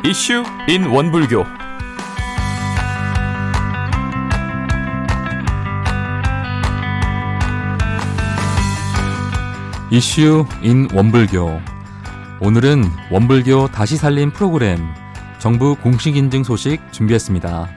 이슈 인 원불교. 이슈 인 원불교. 오늘은 원불교 다시 살림 프로그램 정부 공식 인증 소식 준비했습니다.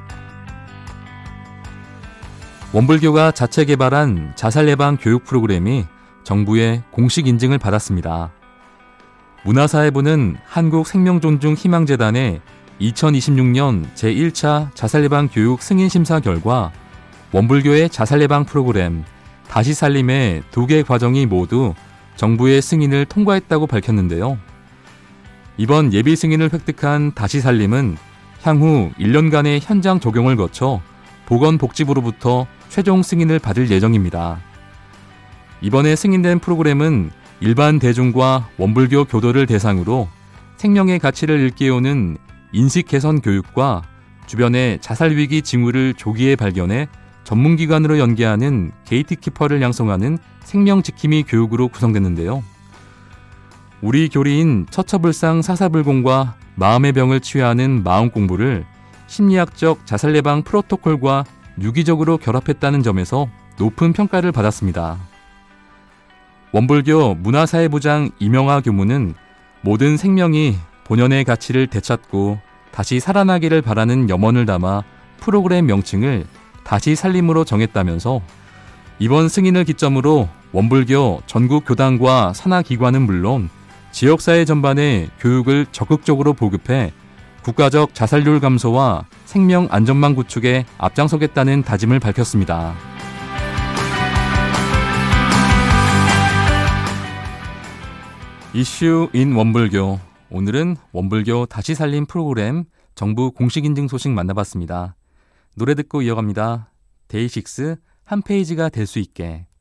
원불교가 자체 개발한 자살 예방 교육 프로그램이 정부의 공식 인증을 받았습니다. 문화사회부는 한국생명존중희망재단의 2026년 제1차 자살 예방 교육 승인 심사 결과 원불교의 자살 예방 프로그램 다시 살림의 2개 과정이 모두 정부의 승인을 통과했다고 밝혔는데요. 이번 예비 승인을 획득한 다시 살림은 향후 1년간의 현장 적용을 거쳐 보건복지부로부터 최종 승인을 받을 예정입니다. 이번에 승인된 프로그램은 일반 대중과 원불교 교도를 대상으로 생명의 가치를 일깨우는 인식 개선 교육과 주변의 자살 위기 징후를 조기에 발견해 전문기관으로 연계하는 게이트키퍼를 양성하는 생명지킴이 교육으로 구성됐는데요. 우리 교리인 처처불상 사사불공과 마음의 병을 치유하는 마음 공부를 심리학적 자살 예방 프로토콜과 유기적으로 결합했다는 점에서 높은 평가를 받았습니다. 원불교 문화사회부장 이명하 교무는 모든 생명이 본연의 가치를 되찾고 다시 살아나기를 바라는 염원을 담아 프로그램 명칭을 다시 살림으로 정했다면서 이번 승인을 기점으로 원불교 전국 교단과 산하기관은 물론 지역사회 전반에 교육을 적극적으로 보급해 국가적 자살률 감소와 생명 안전망 구축에 앞장서겠다는 다짐을 밝혔습니다. 이슈 인 원불교. 오늘은 원불교 다시 살림 프로그램 정부 공식 인증 소식 만나봤습니다. 노래 듣고 이어갑니다. 데이식스 한 페이지가 될 수 있게.